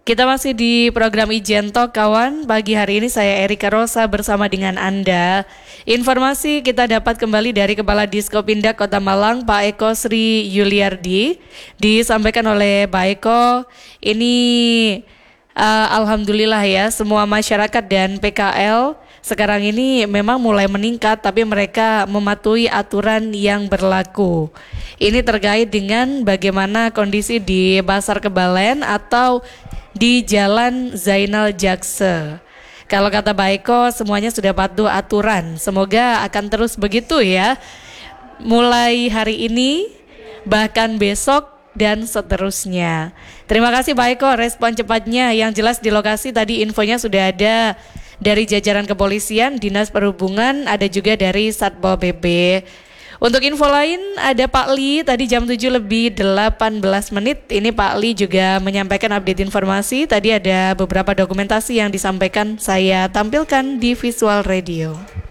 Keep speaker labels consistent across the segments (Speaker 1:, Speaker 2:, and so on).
Speaker 1: Kita masih di program Ijen Talk, kawan. Pagi hari ini saya Erika Rosa bersama dengan Anda. Informasi kita dapat kembali dari Kepala Diskopindak Kota Malang, Pak Eko Sri Yuliardi. Disampaikan oleh Pak Eko, ini alhamdulillah ya, semua masyarakat dan PKL sekarang ini memang mulai meningkat, tapi mereka mematuhi aturan yang berlaku. Ini terkait dengan bagaimana kondisi di Pasar Kebalen atau di Jalan Zainal Jakse. Kalau kata Baiko, semuanya sudah patuh aturan. Semoga akan terus begitu ya. Mulai hari ini, bahkan besok dan seterusnya. Terima kasih Baiko respon cepatnya. Yang jelas di lokasi tadi infonya sudah ada dari jajaran kepolisian, Dinas Perhubungan, ada juga dari Satpol PP. Untuk info lain ada Pak Li tadi jam 7:18. Ini Pak Li juga menyampaikan update informasi. Tadi ada beberapa dokumentasi yang disampaikan, saya tampilkan di Visual Radio.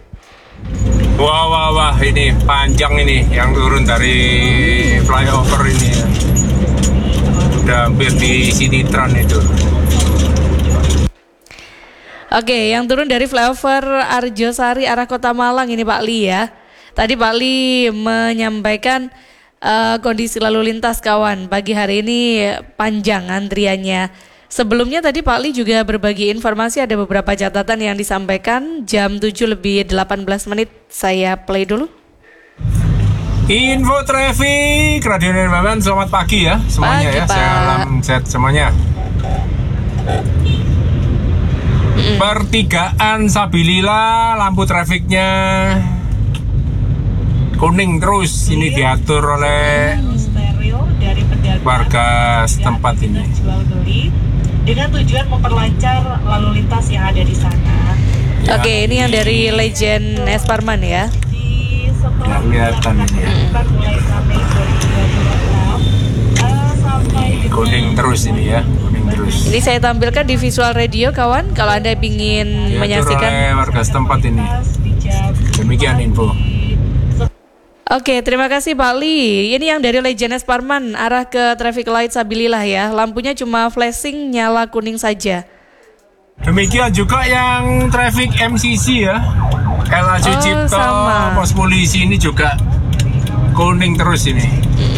Speaker 2: Wah, ini panjang ini yang turun dari flyover ini ya. Udah hampir di Sinitron itu.
Speaker 1: Oke, yang turun dari flyover Arjosari arah Kota Malang ini Pak Li ya. Tadi Pak Li menyampaikan kondisi lalu lintas, kawan. Pagi hari ini panjang antriannya. Sebelumnya tadi Pak Li juga berbagi informasi, ada beberapa catatan yang disampaikan. Jam 7:18 saya play dulu.
Speaker 2: Info traffic Radio Nirmawan, selamat pagi ya semuanya.
Speaker 1: Pagi,
Speaker 2: ya.
Speaker 1: Pak.
Speaker 2: Salam sehat semuanya. Pertigaan Sabilillah, lampu trafiknya kuning terus, ini diatur oleh warga setempat ini
Speaker 3: dengan tujuan memperlancar lalu lintas yang ada di sana.
Speaker 2: ya.
Speaker 1: Oke, ini yang dari Legend S. Parman ya.
Speaker 2: Nggak kelihatan ini ya. Kuning terus ini ya, kuning terus.
Speaker 1: Ini saya tampilkan di Visual Radio, kawan. Kalau Anda ingin
Speaker 2: Diatur
Speaker 1: menyaksikan.
Speaker 2: oleh warga setempat ini. Demikian info.
Speaker 1: Oke, terima kasih Pak Li. Ini yang dari Legend S. Parman arah ke traffic light Sabilillah ya. Lampunya cuma flashing nyala kuning saja.
Speaker 2: Demikian juga yang traffic MCC ya. LH Cipto,
Speaker 1: sama.
Speaker 2: pos polisi ini juga kuning terus ini.